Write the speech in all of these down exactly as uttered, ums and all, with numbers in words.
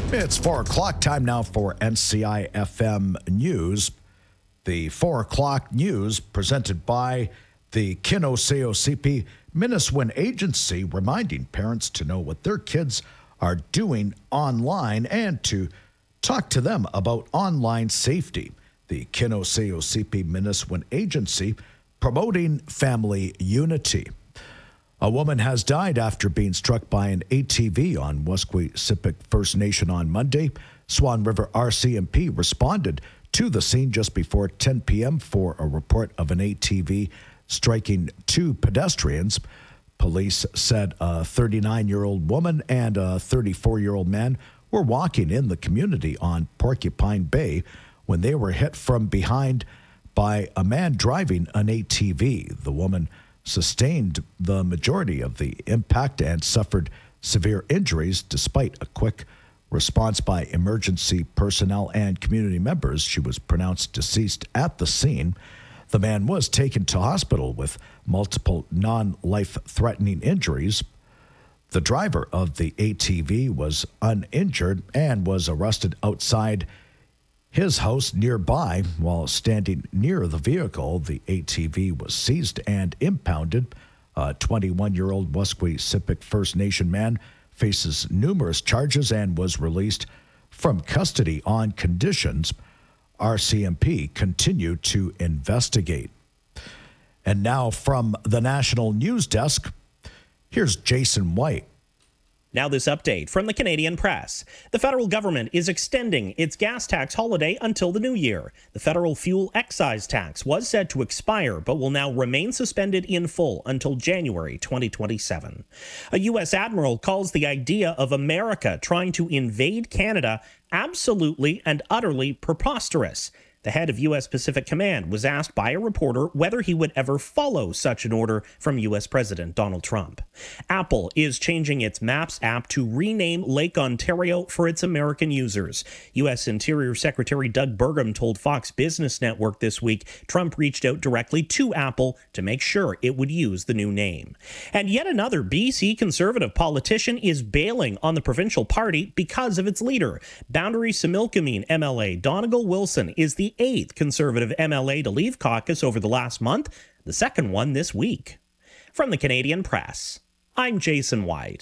It's four o'clock time now for N C I F M News. The four o'clock news presented by the Kinoseo C P Minneswin Agency, reminding parents to know what their kids are doing online and to talk to them about online safety. The Kinoseo C P Minneswin Agency promoting family unity. A woman has died after being struck by an A T V on Wesqueesipik First Nation on Monday. Swan River R C M P responded to the scene just before ten p.m. for a report of an A T V striking two pedestrians. Police said a thirty-nine-year-old woman and a thirty-four-year-old man were walking in the community on Porcupine Bay when they were hit from behind by a man driving an A T V. The woman sustained the majority of the impact and suffered severe injuries despite a quick response by emergency personnel and community members. She was pronounced deceased at the scene. The man was taken to hospital with multiple non-life-threatening injuries. The driver of the A T V was uninjured and was arrested outside his house nearby. While standing near the vehicle, the A T V was seized and impounded. A twenty-one-year-old Wesqueesipik First Nation man faces numerous charges and was released from custody on conditions. R C M P continued to investigate. And now from the National News Desk, here's Jason White. Now this update from the Canadian Press. The federal government is extending its gas tax holiday until the new year. The federal fuel excise tax was set to expire, but will now remain suspended in full until January twenty twenty-seven. A U S admiral calls the idea of America trying to invade Canada absolutely and utterly preposterous. The head of U S Pacific Command was asked by a reporter whether he would ever follow such an order from U S President Donald Trump. Apple is changing its Maps app to rename Lake Ontario for its American users. U S Interior Secretary Doug Burgum told Fox Business Network this week Trump reached out directly to Apple to make sure it would use the new name. And yet another B C Conservative politician is bailing on the provincial party because of its leader. Boundary Similkameen M L A Donegal Wilson is the eighth Conservative M L A to leave caucus over the last month, the second one this week. From the Canadian Press, I'm Jason White.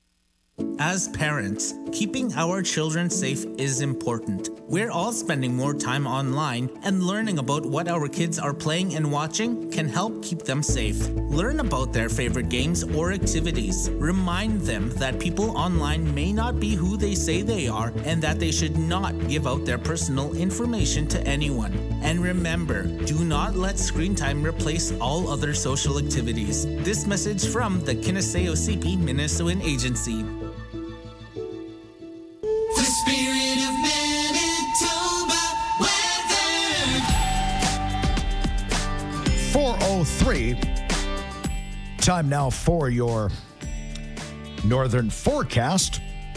As parents, keeping our children safe is important. We're all spending more time online, and learning about what our kids are playing and watching can help keep them safe. Learn about their favorite games or activities. Remind them that people online may not be who they say they are, and that they should not give out their personal information to anyone. And remember, do not let screen time replace all other social activities. This message from the Kinoseo C P Minneswin Agency. The spirit of Manitoba weather. four oh three. Time now for your northern forecast.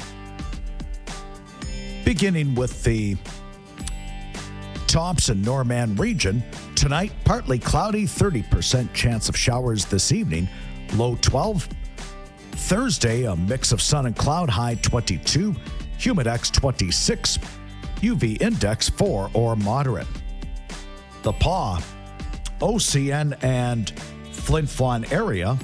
Beginning with the Thompson-Norman region. Tonight, partly cloudy, thirty percent chance of showers this evening, low twelve. Thursday, a mix of sun and cloud, high twenty-two. Humidex twenty-six, U V index four or moderate. The Paw, O C N, and Flin Flon area.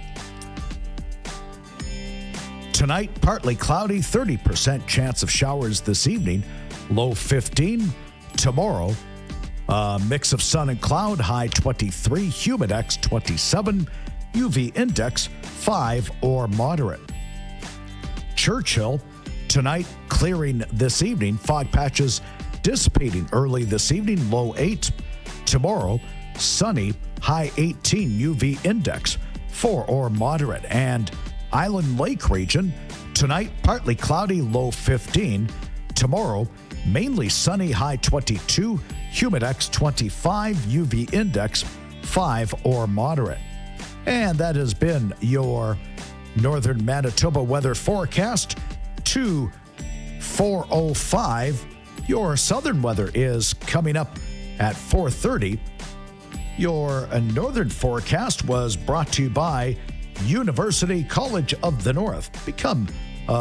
Tonight, partly cloudy, thirty percent chance of showers this evening, low fifteen. Tomorrow, a mix of sun and cloud, high twenty-three, Humidex twenty-seven, U V index five or moderate. Churchill, tonight, clearing this evening. Fog patches dissipating early this evening, low eight. Tomorrow, sunny, high eighteen, U V index four or moderate. And Island Lake region, tonight, partly cloudy, low fifteen. Tomorrow, mainly sunny, high twenty-two, Humidex twenty-five, U V index five or moderate. And that has been your Northern Manitoba weather forecast. To four oh five. Your southern weather is coming up at four thirty. Your uh, northern forecast was brought to you by University College of the North. Become